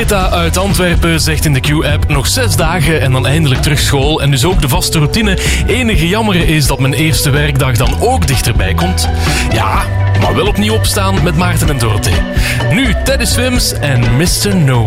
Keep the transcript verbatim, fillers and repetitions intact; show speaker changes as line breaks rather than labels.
Marta uit Antwerpen zegt in de Q-app nog zes dagen en dan eindelijk terug school. En dus ook de vaste routine. Enige jammer is dat mijn eerste werkdag dan ook dichterbij komt. Ja, maar wel opnieuw opstaan met Maarten en Dorothee. Nu Teddy Swims en mister No.